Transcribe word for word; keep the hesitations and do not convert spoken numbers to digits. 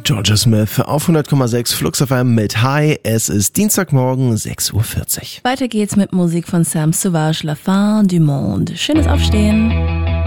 Georgia Smith auf hundert Komma sechs Flux F M mit Hi. Es ist Dienstagmorgen, sechs Uhr vierzig. Weiter geht's mit Musik von Sam Sauvage, La Fin du Monde. Schönes Aufstehen.